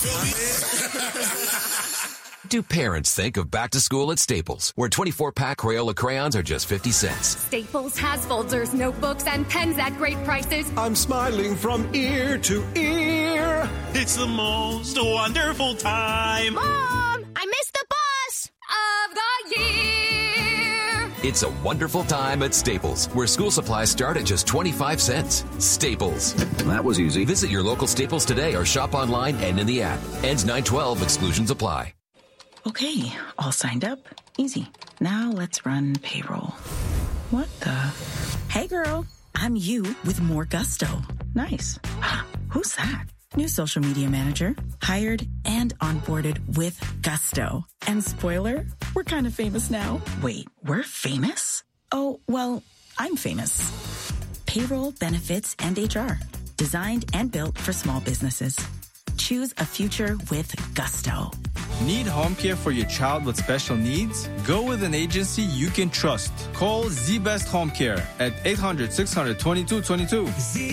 Do parents think of back to school at Staples, where 24-pack Crayola crayons are just 50 cents? Staples has folders, notebooks, and pens at great prices. I'm smiling from ear to ear. It's the most wonderful time. Mom, I missed the bus Of the year. It's a wonderful time at Staples, where school supplies start at just 25 cents. Staples. That was easy. Visit your local Staples today or shop online and in the app. Ends 9/12. Exclusions apply. Okay, all signed up. Easy. Now let's run payroll. What the? Hey girl, I'm you with more gusto. Nice. Who's that? New social media manager. Hired and onboarded with gusto. And spoiler, we're kind of famous now. Wait, we're famous? Oh, well, I'm famous. Payroll, benefits, and HR. Designed and built for small businesses. Choose a future with gusto. Need home care for your child with special needs? Go with an agency you can trust. Call Z-Best Home Care at 800-600-2222.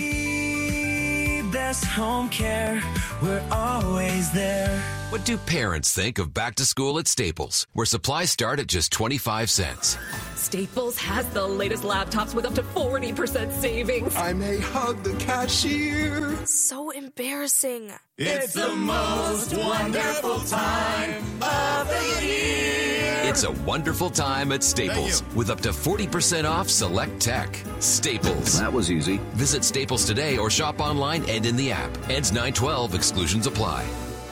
Z-Best Home Care, we're always there. What do parents think of back to school at Staples, where supplies start at just 25 cents? Staples has the latest laptops with up to 40% savings. I may hug the cashier. So embarrassing. It's the most wonderful time of the year. It's a wonderful time at Staples, with up to 40% off select tech. Staples. That was easy. Visit Staples today or shop online and in the app. Ends 9/12. Exclusions apply.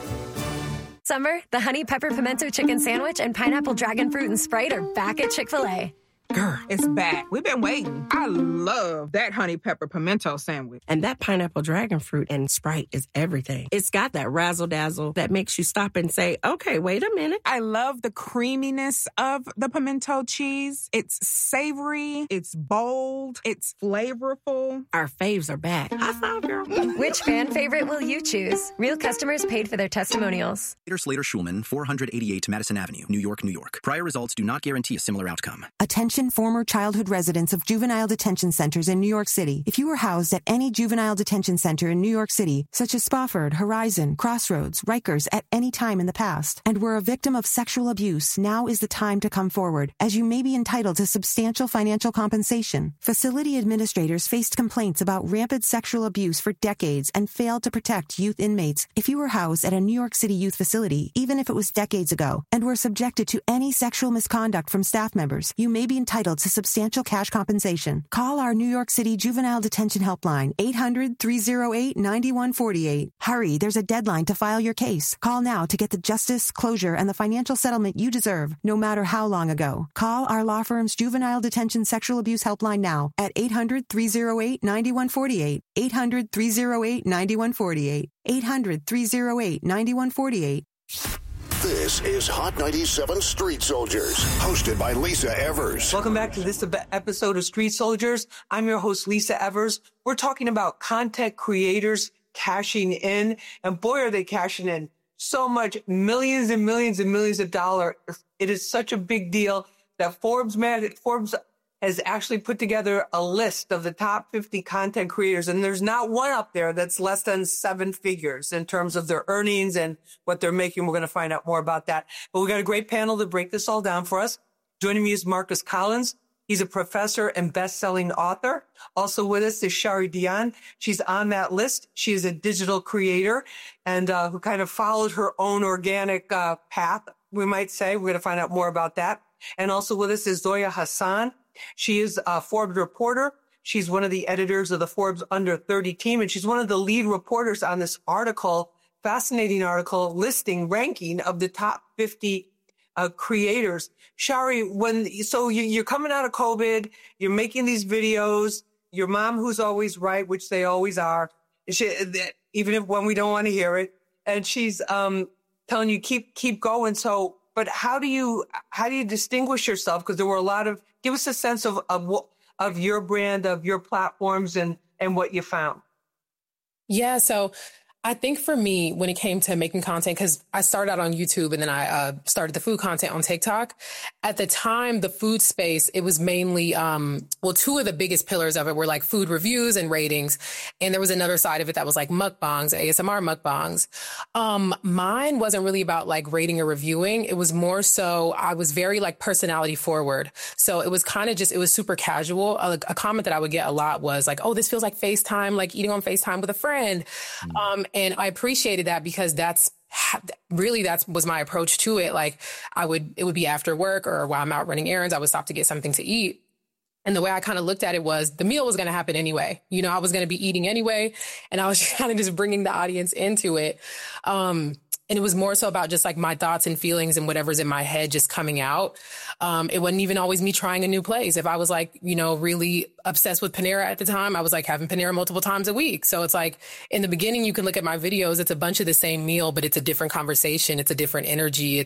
Summer, the Honey Pepper Pimento Chicken Sandwich and Pineapple Dragon Fruit and Sprite are back at Chick-fil-A. Girl, it's back. We've been waiting. I love that honey pepper pimento sandwich. And that pineapple dragon fruit and Sprite is everything. It's got that razzle-dazzle that makes you stop and say, okay, wait a minute. I love the creaminess of the pimento cheese. It's savory. It's bold. It's flavorful. Our faves are back. High five, girl. Which fan favorite will you choose? Real customers paid for their testimonials. Slater Schulman, 488 Madison Avenue, New York, New York. Prior results do not guarantee a similar outcome. Attention former childhood residents of juvenile detention centers in New York City. If you were housed at any juvenile detention center in New York City, such as Spofford, Horizon, Crossroads, Rikers, at any time in the past, and were a victim of sexual abuse, now is the time to come forward, as you may be entitled to substantial financial compensation. Facility administrators faced complaints about rampant sexual abuse for decades and failed to protect youth inmates. If you were housed at a New York City youth facility, even if it was decades ago, and were subjected to any sexual misconduct from staff members, you may be entitled to substantial cash compensation. Call our New York City Juvenile Detention Helpline, 800-308-9148. Hurry, there's a deadline to file your case. Call now to get the justice, closure, and the financial settlement you deserve, no matter how long ago. Call our law firm's Juvenile Detention Sexual Abuse Helpline now at 800-308-9148. 800-308-9148. 800-308-9148. This is Hot 97 Street Soldiers, hosted by Lisa Evers. Welcome back to this episode of Street Soldiers. I'm your host, Lisa Evers. We're talking about content creators cashing in, and boy, are they cashing in so much, millions and millions and millions of dollars. It is such a big deal that Forbes has actually put together a list of the top 50 content creators, and there's not one up there that's less than 7 figures in terms of their earnings and what they're making. We're going to find out more about that. But we got a great panel to break this all down for us. Joining me is Marcus Collins. He's a professor and best-selling author. Also with us is Shari Dion. She's on that list. She is a digital creator and who kind of followed her own organic path, we might say. We're going to find out more about that. And also with us is Zoya Hassan. She is a Forbes reporter. She's one of the editors of the Forbes Under 30 team, and she's one of the lead reporters on this article, fascinating article, ranking of the top 50 creators. Shari, you're coming out of COVID, you're making these videos, your mom, who's always right, which they always are, even when we don't want to hear it, and she's telling you keep going. So, but how do you distinguish yourself? Because there were a lot of. Give us a sense of your brand, of your platforms, and what you found. Yeah, so I think for me, when it came to making content, because I started out on YouTube and then I started the food content on TikTok. At the time, the food space, it was mainly, two of the biggest pillars of it were like food reviews and ratings. And there was another side of it that was like mukbangs, ASMR mukbangs. Mine wasn't really about like rating or reviewing. It was more so I was very like personality forward. So it was kind of just, it was super casual. A comment that I would get a lot was like, oh, this feels like FaceTime, like eating on FaceTime with a friend. And I appreciated that because that was my approach to it. Like it would be after work or while I'm out running errands, I would stop to get something to eat. And the way I kind of looked at it was the meal was going to happen anyway. You know, I was going to be eating anyway. And I was kind of just bringing the audience into it. And it was more so about just like my thoughts and feelings and whatever's in my head just coming out. It wasn't even always me trying a new place. If I was like, you know, really obsessed with Panera at the time, I was like having Panera multiple times a week. So it's like in the beginning, you can look at my videos. It's a bunch of the same meal, but it's a different conversation. It's a different energy.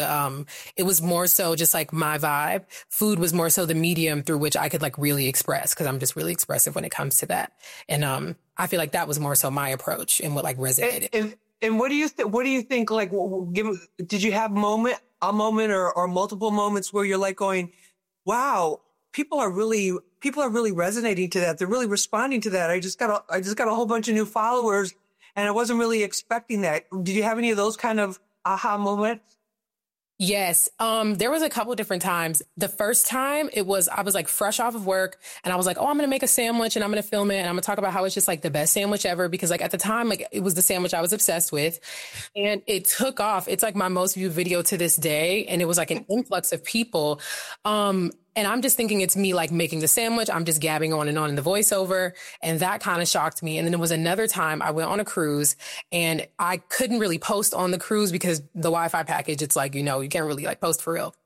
It was more so just like my vibe. Food was more so the medium through which I could like really express, because I'm just really expressive when it comes to that. And I feel like that was more so my approach and what like resonated. And what do you think? Like, did you have a moment or multiple moments where you're like going, "Wow, people are really resonating to that. They're really responding to that. I just got a whole bunch of new followers, and I wasn't really expecting that." Did you have any of those kind of aha moments? Yes. There was a couple different times. The first time I was like fresh off of work and I was like, oh, I'm going to make a sandwich and I'm going to film it. And I'm going to talk about how it's just like the best sandwich ever. Because like at the time, like it was the sandwich I was obsessed with and it took off. It's like my most viewed video to this day. And it was like an influx of people. And I'm just thinking it's me like making the sandwich. I'm just gabbing on in the voiceover. And that kind of shocked me. And then there was another time I went on a cruise and I couldn't really post on the cruise because the Wi-Fi package, it's like, you know, you can't really like post for real.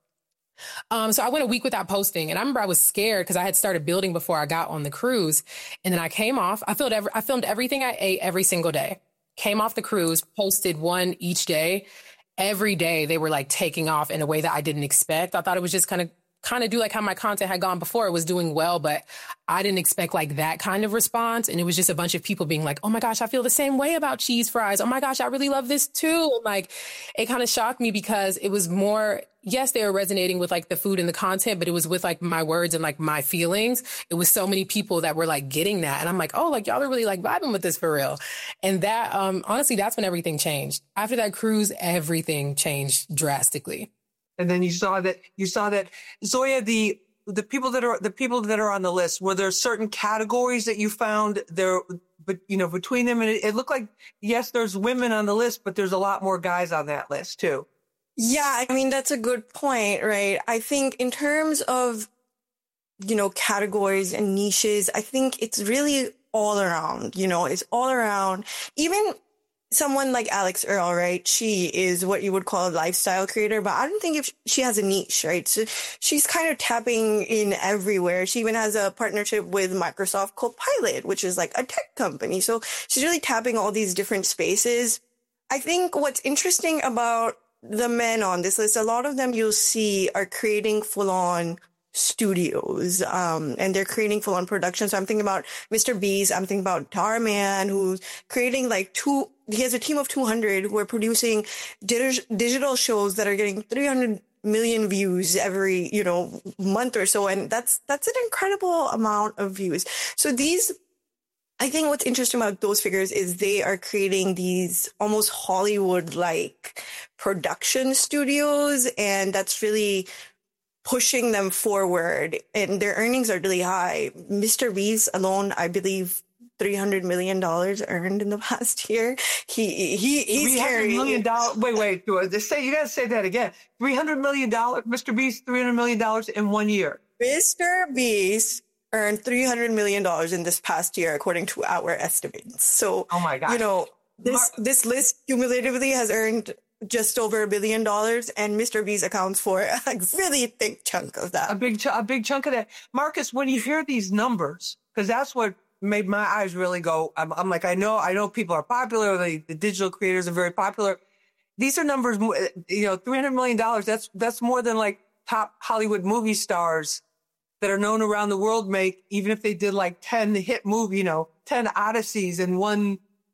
So I went a week without posting and I remember I was scared because I had started building before I got on the cruise. And then I came off, I filmed everything I ate every single day, came off the cruise, posted one each day. Every day they were like taking off in a way that I didn't expect. I thought it was just kind of do like how my content had gone before. It was doing well, but I didn't expect like that kind of response. And it was just a bunch of people being like, oh my gosh, I feel the same way about cheese fries. Oh my gosh, I really love this too. And like, it kind of shocked me because it was more, yes, they were resonating with like the food and the content, but it was with like my words and like my feelings. It was so many people that were like getting that. And I'm like, oh, like y'all are really like vibing with this for real. And that, honestly, that's when everything changed. After that cruise, everything changed drastically. And then you saw that Zoya, the people that are on the list, were there certain categories that you found there, but you know, between them, and it looked like, yes, there's women on the list, but there's a lot more guys on that list too. Yeah. I mean, that's a good point, right? I think in terms of, you know, categories and niches, I think it's really all around, you know, it's all around. Even someone like Alex Earl, right? She is what you would call a lifestyle creator, but I don't think if she has a niche, right? So she's kind of tapping in everywhere. She even has a partnership with Microsoft Copilot, which is like a tech company. So she's really tapping all these different spaces. I think what's interesting about the men on this list, a lot of them you'll see are creating full-on studios, and they're creating full-on production. So I'm thinking about Mr. Beast. I'm thinking about Tarman, who's creating he has a team of 200 who are producing digital shows that are getting 300 million views every, you know, month or so. And that's an incredible amount of views. So I think what's interesting about those figures is they are creating these almost Hollywood-like production studios, and that's really pushing them forward, and their earnings are really high. Mr. Beast alone, I believe, $300 million earned in the past year. He's carrying $300 million. Wait. You gotta say that again. $300 million. Mr. Beast, $300 million in 1 year. Mr. Beast earned $300 million in this past year, according to our estimates. So, oh my God, you know, this list cumulatively has earned just over $1 billion, and Mr. Beast accounts for a really thick chunk of that. A big chunk of that. Marcus, when you hear these numbers, because that's what made my eyes really go, I'm like, I know people are popular. The digital creators are very popular. These are numbers, you know, $300 million. That's more than like top Hollywood movie stars that are known around the world make, even if they did like 10 hit movie, you know, 10 Odysseys and one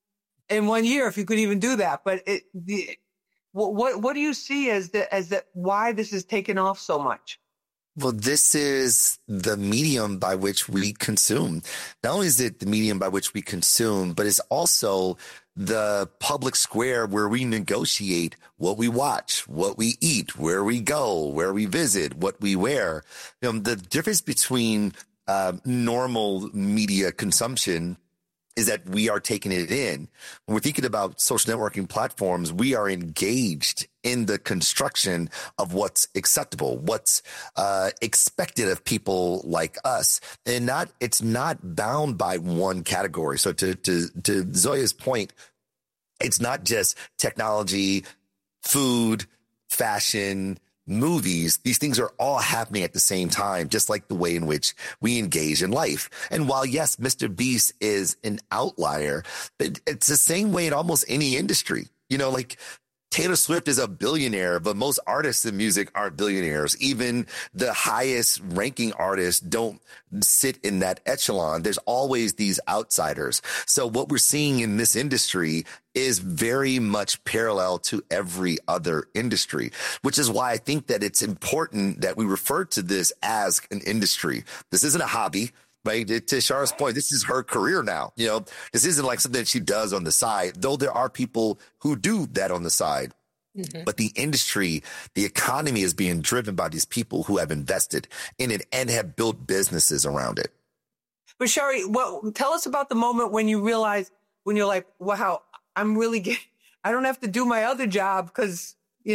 in 1 year, if you could even do that. But what do you see as why this has taken off so much? Well, this is the medium by which we consume. Not only is it the medium by which we consume, but it's also the public square where we negotiate what we watch, what we eat, where we go, where we visit, what we wear. The difference between normal media consumption is that we are taking it in. When we're thinking about social networking platforms, we are engaged in the construction of what's acceptable, what's expected of people like us. And it's not bound by one category. So to Zoya's point, it's not just technology, food, fashion, movies. These things are all happening at the same time, just like the way in which we engage in life. And while, yes, Mr. Beast is an outlier, it's the same way in almost any industry. Like Taylor Swift is a billionaire, but most artists in music aren't billionaires. Even the highest ranking artists don't sit in that echelon. There's always these outsiders. So what we're seeing in this industry is very much parallel to every other industry, which is why I think that it's important that we refer to this as an industry. This isn't a hobby. Right. To Shara's point, this is her career now. This isn't like something that she does on the side, though there are people who do that on the side. Mm-hmm. But the industry, the economy is being driven by these people who have invested in it and have built businesses around it. But Shari, tell us about the moment when you realize, when you're like, wow, I don't have to do my other job because,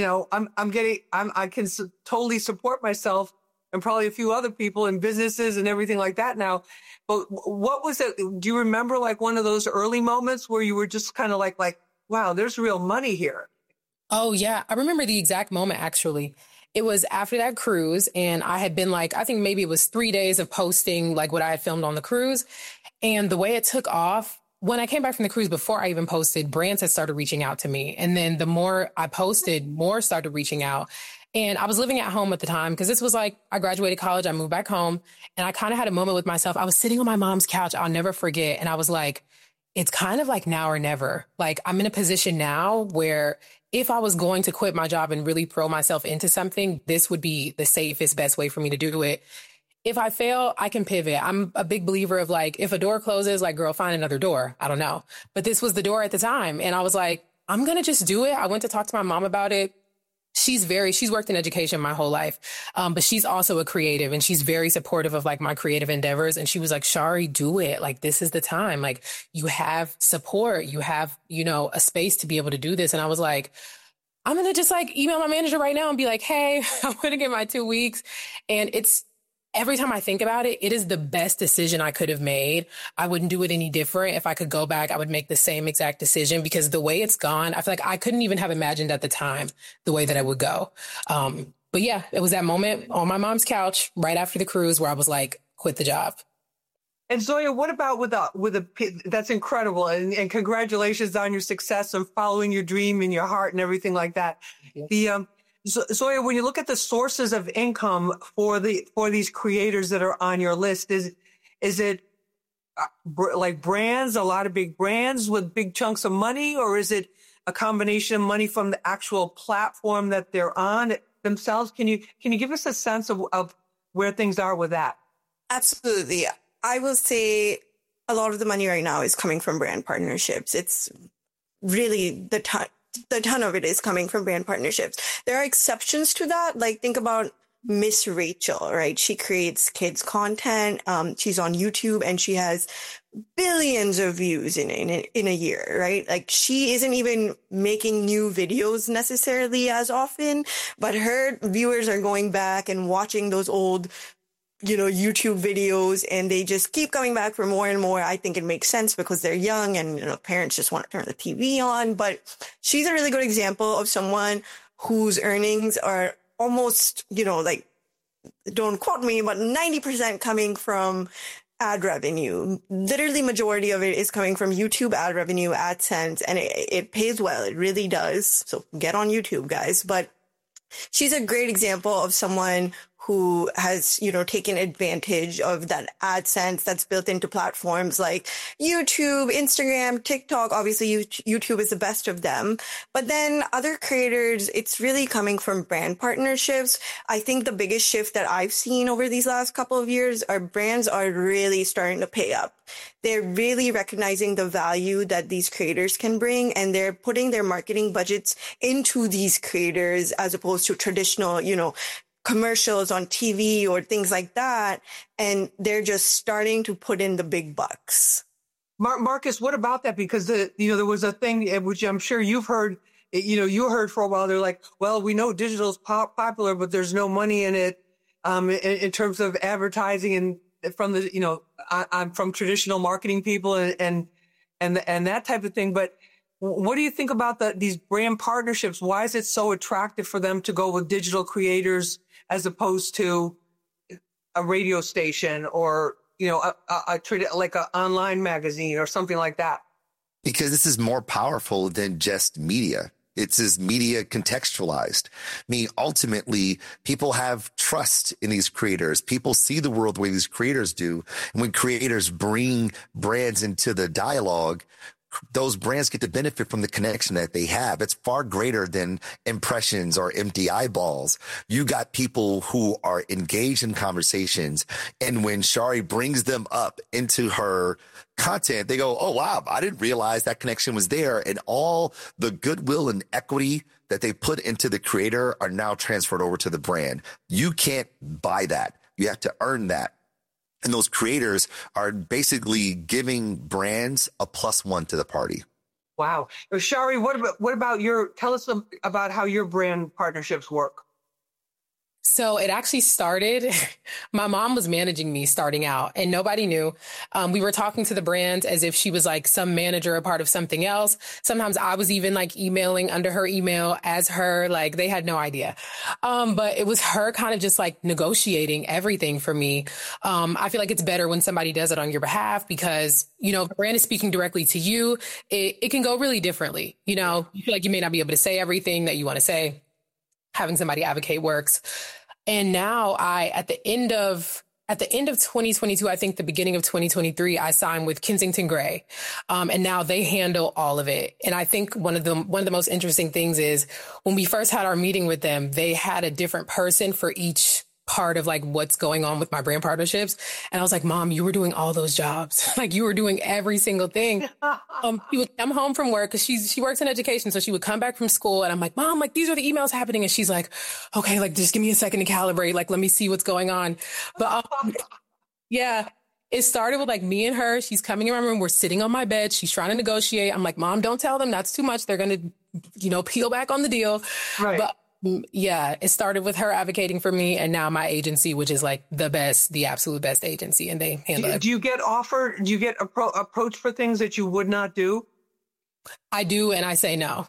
I can totally support myself and probably a few other people in businesses and everything like that now. But what was it? Do you remember like one of those early moments where you were just kind of like, wow, there's real money here? Oh, yeah. I remember the exact moment, actually. It was after that cruise, and I had been I think maybe it was 3 days of posting like what I had filmed on the cruise. And the way it took off, when I came back from the cruise, before I even posted, brands had started reaching out to me. And then the more I posted, more started reaching out. And I was living at home at the time because this was I graduated college, I moved back home, and I kind of had a moment with myself. I was sitting on my mom's couch, I'll never forget. And I was like, it's kind of like now or never. Like I'm in a position now where if I was going to quit my job and really throw myself into something, this would be the safest, best way for me to do it. If I fail, I can pivot. I'm a big believer of if a door closes, girl, find another door. I don't know. But this was the door at the time. And I was like, I'm going to just do it. I went to talk to my mom about it. She's worked in education my whole life. But she's also a creative and she's very supportive of my creative endeavors. And she was like, Shari, do it. This is the time. You have support, you have, a space to be able to do this. And I was like, I'm going to just email my manager right now and be like, hey, I'm going to get my 2 weeks. And every time I think about it, it is the best decision I could have made. I wouldn't do it any different. If I could go back, I would make the same exact decision because the way it's gone, I feel like I couldn't even have imagined at the time the way that I would go. But yeah, it was that moment on my mom's couch right after the cruise where I was like, quit the job. And Zoya, what about that's incredible. And congratulations on your success and following your dream in your heart and everything like that. Yeah. Zoya, when you look at the sources of income for these creators that are on your list, is it brands, a lot of big brands with big chunks of money, or is it a combination of money from the actual platform that they're on themselves? Can you give us a sense of where things are with that? Absolutely. I will say a lot of the money right now is coming from brand partnerships. It's really the ton of it is coming from brand partnerships. There are exceptions to that. Think about Miss Rachel, right? She creates kids content. She's on YouTube and she has billions of views in a year, right? She isn't even making new videos necessarily as often, but her viewers are going back and watching those old YouTube videos, and they just keep coming back for more and more. I think it makes sense because they're young and, parents just want to turn the TV on. But she's a really good example of someone whose earnings are almost, don't quote me, but 90% coming from ad revenue. Literally majority of it is coming from YouTube ad revenue, AdSense, and it pays well. It really does. So get on YouTube, guys. But she's a great example of someone who has, taken advantage of that AdSense that's built into platforms like YouTube, Instagram, TikTok. Obviously, YouTube is the best of them. But then other creators, it's really coming from brand partnerships. I think the biggest shift that I've seen over these last couple of years are brands are really starting to pay up. They're really recognizing the value that these creators can bring, and they're putting their marketing budgets into these creators as opposed to traditional, commercials on TV or things like that. And they're just starting to put in the big bucks. Marcus, what about that? Because there was a thing which I'm sure you've heard, you heard for a while. They're like, well, we know digital's popular, but there's no money in it, in terms of advertising and from the, I'm from traditional marketing people and that type of thing. But what do you think about these brand partnerships? Why is it so attractive for them to go with digital creators as opposed to a radio station or, like an online magazine or something like that? Because this is more powerful than just media. It's as media contextualized. I mean, ultimately, people have trust in these creators. People see the world the way these creators do. And when creators bring brands into the dialogue, those brands get to benefit from the connection that they have. It's far greater than impressions or empty eyeballs. You got people who are engaged in conversations. And when Shari brings them up into her content, they go, oh, wow, I didn't realize that connection was there. And all the goodwill and equity that they put into the creator are now transferred over to the brand. You can't buy that. You have to earn that. And those creators are basically giving brands a +1 to the party. Wow. Shari, what about tell us about how your brand partnerships work. So it actually started, my mom was managing me starting out and nobody knew. We were talking to the brand as if she was like some manager, a part of something else. Sometimes I was even like emailing under her email as her, like they had no idea. But it was her kind of just like negotiating everything for me. I feel like it's better when somebody does it on your behalf because, if the brand is speaking directly to you, it can go really differently. You feel like you may not be able to say everything that you want to say. Having somebody advocate works. And now at the end of 2022, I think the beginning of 2023, I signed with Kensington Gray. And now they handle all of it. And I think one of the most interesting things is when we first had our meeting with them, they had a different person for each part of like what's going on with my brand partnerships. And I was like, Mom, you were doing all those jobs. Like you were doing every single thing. She would come home from work because she works in education. So she would come back from school and I'm like, Mom, like these are the emails happening. And she's like, okay, like just give me a second to calibrate. Like, let me see what's going on. But yeah, it started with like me and her. She's coming in my room. We're sitting on my bed. She's trying to negotiate. I'm like, Mom, don't tell them that's too much. They're going to, peel back on the deal. Right. But yeah, it started with her advocating for me and now my agency, which is like the absolute best agency, and they handle it. Do you get approached for things that you would not do? I do. And I say no.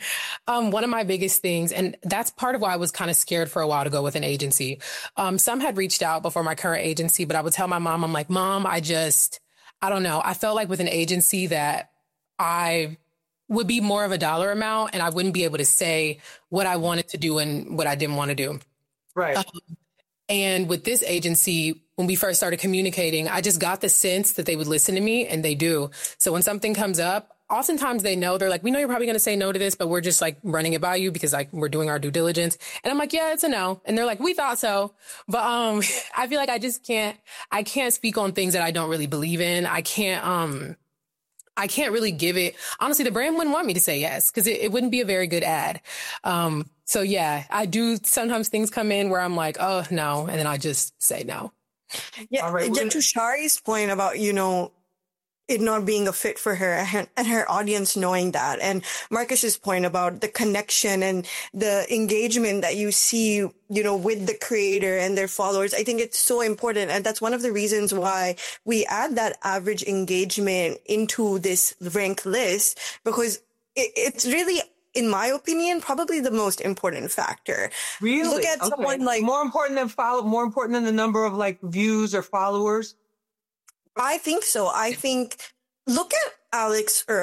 One of my biggest things, and that's part of why I was kind of scared for a while to go with an agency. Some had reached out before my current agency, but I would tell my mom, I'm like, Mom, I don't know. I felt like with an agency that I would be more of a dollar amount and I wouldn't be able to say what I wanted to do and what I didn't want to do. Right. And with this agency, when we first started communicating, I just got the sense that they would listen to me, and they do. So when something comes up, oftentimes they know, they're like, we know you're probably going to say no to this, but we're just like running it by you because like we're doing our due diligence. And I'm like, yeah, it's a no. And they're like, we thought so. But I feel like I can't speak on things that I don't really believe in. I can't really give it. Honestly, the brand wouldn't want me to say yes because it wouldn't be a very good ad. So yeah, I do. Sometimes things come in where I'm like, oh no. And then I just say no. Yeah. All right. To Shari's point about, it not being a fit for her and her audience knowing that. And Marcus's point about the connection and the engagement that you see, with the creator and their followers. I think it's so important. And that's one of the reasons why we add that average engagement into this ranked list, because it's really, in my opinion, probably the most important factor. Really? Look at someone like more important than the number of like views or followers. I think so. I think, look at Alex Earle.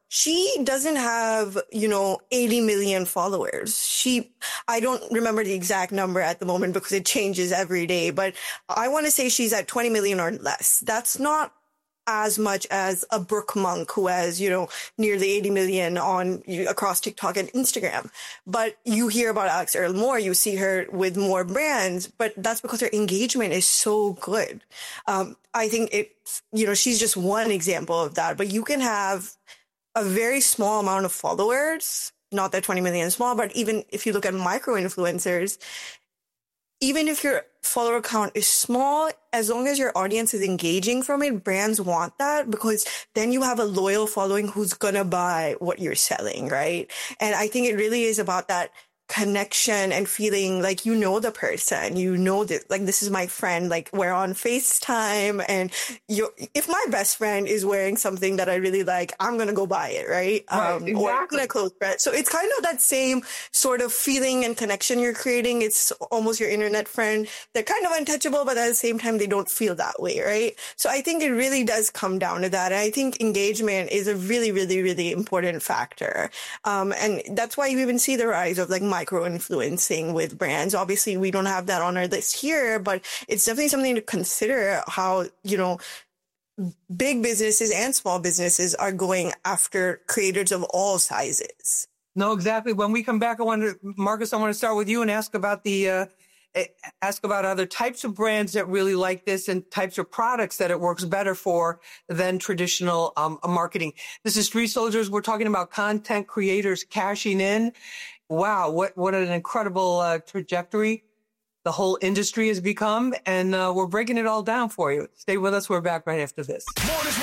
she doesn't have, 80 million followers. I don't remember the exact number at the moment because it changes every day, but I want to say she's at 20 million or less. That's not as much as a Brooke Monk who has, nearly 80 million across TikTok and Instagram. But you hear about Alex Earl more, you see her with more brands, but that's because her engagement is so good. I think she's just one example of that, but you can have a very small amount of followers, not that 20 million is small, but even if you look at micro influencers, even if your follower count is small, as long as your audience is engaging from it, brands want that because then you have a loyal following who's going to buy what you're selling, right? And I think it really is about that connection and feeling like the person, that like this is my friend, like we're on FaceTime and if my best friend is wearing something that I really like, I'm gonna go buy it, right? Exactly. Or a close friend. So it's kind of that same sort of feeling and connection you're creating. It's almost your internet friend. They're kind of untouchable, but at the same time they don't feel that way, right? So I think it really does come down to that. And I think engagement is a really, really, really important factor. And that's why you even see the rise of like micro-influencing with brands. Obviously, we don't have that on our list here, but it's definitely something to consider how, big businesses and small businesses are going after creators of all sizes. No, exactly. When we come back, Marcus, I want to start with you and ask about other types of brands that really like this and types of products that it works better for than traditional marketing. This is Street Soldiers. We're talking about content creators cashing in. Wow, what an incredible trajectory the whole industry has become, and we're breaking it all down for you. Stay with us. We're back right after this.